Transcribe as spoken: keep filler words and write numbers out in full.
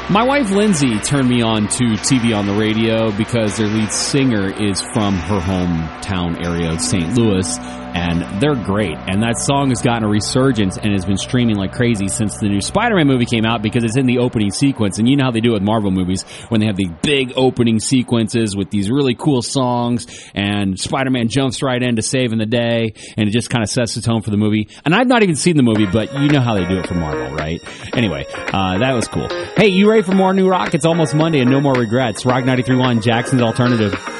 My wife Lindsay turned me on to T V on the radio because their lead singer is from her hometown area of Saint Louis, and they're great. And that song has gotten a resurgence and has been streaming like crazy since the new Spider-Man movie came out because it's in the opening sequence. And you know how they do it with Marvel movies when they have these big opening sequences with these really cool songs, and Spider-Man jumps right in to saving the day, and it just kind of sets the tone for the movie. And I've not even seen the movie, but you know how they do it for Marvel, right? Anyway, uh, that was cool. Hey, you ready for more new rock? It's almost Monday and no more regrets. Rock ninety-three point one, Jackson's Alternative.